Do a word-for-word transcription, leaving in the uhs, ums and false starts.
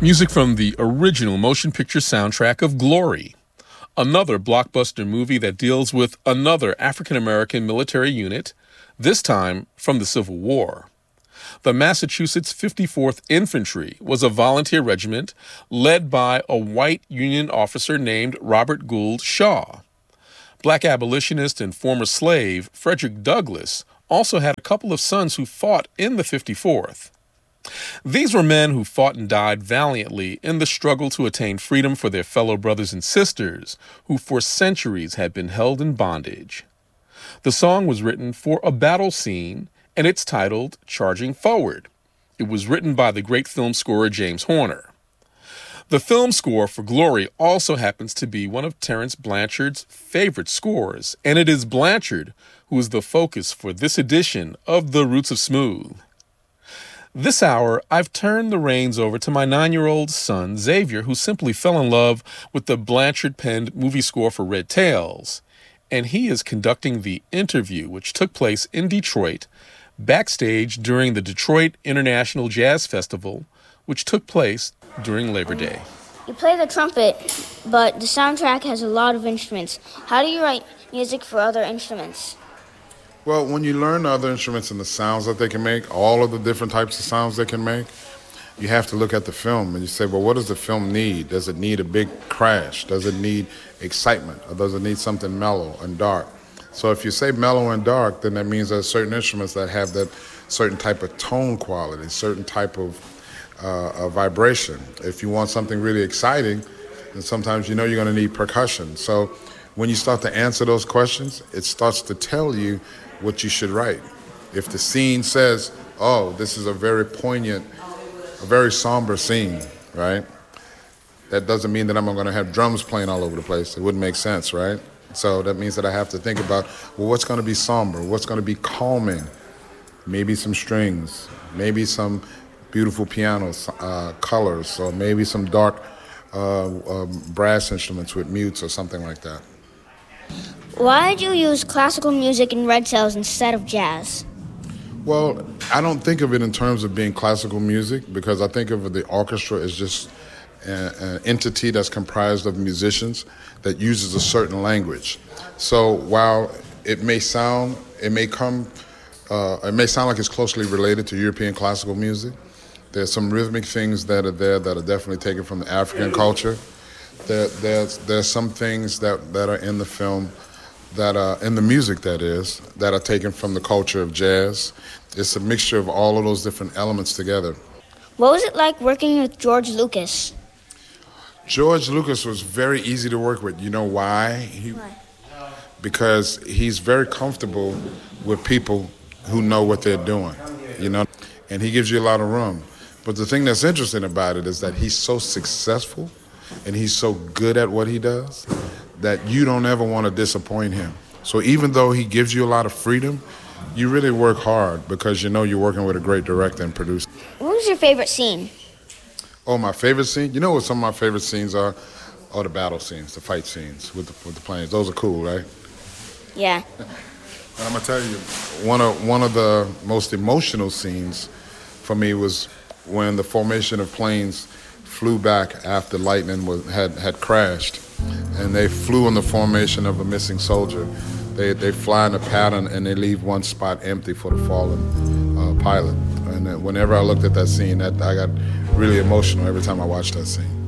Music from the original motion picture soundtrack of Glory, another blockbuster movie that deals with another African-American military unit, this time from the Civil War. The Massachusetts fifty-fourth Infantry was a volunteer regiment led by a white Union officer named Robert Gould Shaw. Black abolitionist and former slave Frederick Douglass also had a couple of sons who fought in the fifty-fourth. These were men who fought and died valiantly in the struggle to attain freedom for their fellow brothers and sisters who for centuries had been held in bondage. The song was written for a battle scene, and it's titled Charging Forward. It was written by the great film scorer James Horner. The film score for Glory also happens to be one of Terence Blanchard's favorite scores, and it is Blanchard who is the focus for this edition of The Roots of Smooth. This hour, I've turned the reins over to my nine-year-old son, Xavier, who simply fell in love with the Blanchard-penned movie score for Red Tails, and he is conducting the interview, which took place in Detroit, backstage during the Detroit International Jazz Festival, which took place during Labor Day. You play the trumpet, but the soundtrack has a lot of instruments. How do you write music for other instruments? Well, when you learn the other instruments and the sounds that they can make, all of the different types of sounds they can make, you have to look at the film and you say, well, what does the film need? Does it need a big crash? Does it need excitement? Or does it need something mellow and dark? So if you say mellow and dark, then that means there's certain instruments that have that certain type of tone quality, certain type of uh, uh, vibration. If you want something really exciting, then sometimes you know you're going to need percussion. So when you start to answer those questions, it starts to tell you what you should write. If the scene says, oh, this is a very poignant, a very somber scene, right? That doesn't mean that I'm going to have drums playing all over the place. It wouldn't make sense, right? So that means that I have to think about, well, what's going to be somber? What's going to be calming? Maybe some strings, maybe some beautiful piano uh, colors, or maybe some dark uh, um, brass instruments with mutes or something like that. Why did you use classical music in Red Tails instead of jazz? Well, I don't think of it in terms of being classical music because I think of the orchestra as just an entity that's comprised of musicians that uses a certain language. So while it may sound, it may come, uh, it may sound like it's closely related to European classical music, there's some rhythmic things that are there that are definitely taken from the African culture. There, there's, there's some things that, that are in the film that are in the music, that is, that are taken from the culture of jazz. It's a mixture of all of those different elements together. What was it like working with George Lucas? George Lucas was very easy to work with. You know why? He, why? Because he's very comfortable with people who know what they're doing, you know, and he gives you a lot of room. But the thing that's interesting about it is that he's so successful and he's so good at what he does that you don't ever want to disappoint him. So even though he gives you a lot of freedom, you really work hard because you know you're working with a great director and producer. What was your favorite scene? Oh, my favorite scene? You know what some of my favorite scenes are? Oh, the battle scenes, the fight scenes with the, with the planes. Those are cool, right? Yeah. And I'm going to tell you, one of, one of the most emotional scenes for me was when the formation of planes flew back after Lightning was, had, had crashed. And they flew in the formation of a missing soldier. They they fly in a pattern and they leave one spot empty for the fallen uh, pilot. And whenever I looked at that scene, that I got really emotional every time I watched that scene.